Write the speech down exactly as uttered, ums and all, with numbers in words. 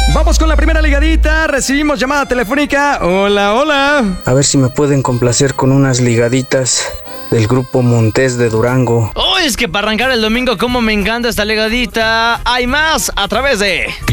Vamos con la primera ligadita. Recibimos llamada telefónica. Hola, hola. A ver si me pueden complacer con unas ligaditas del grupo Montés de Durango. Oh, es que para arrancar el domingo, como me encanta esta ligadita. Hay más a través de